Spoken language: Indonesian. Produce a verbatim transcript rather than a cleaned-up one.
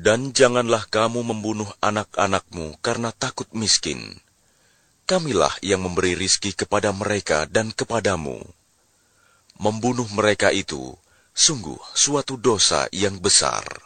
Dan janganlah kamu membunuh anak-anakmu karena takut miskin. Kamilah yang memberi rizki kepada mereka dan kepadamu. Membunuh mereka itu sungguh suatu dosa yang besar.